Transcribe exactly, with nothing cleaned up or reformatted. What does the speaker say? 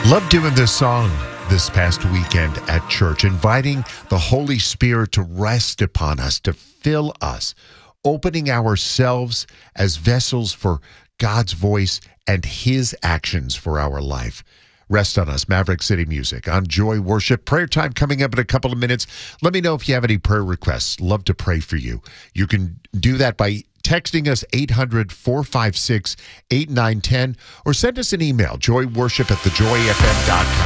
Love doing this song this past weekend at church, inviting the Holy Spirit to rest upon us, to fill us, opening ourselves as vessels for God's voice and his actions for our life. Rest on us, Maverick City Music on Joy Worship. Prayer time coming up in a couple of minutes. Let me know if you have any prayer requests. Love to pray for you. You can do that by texting us eight hundred, four five six, eight nine one zero or send us an email, joyworship at the joy f m dot com.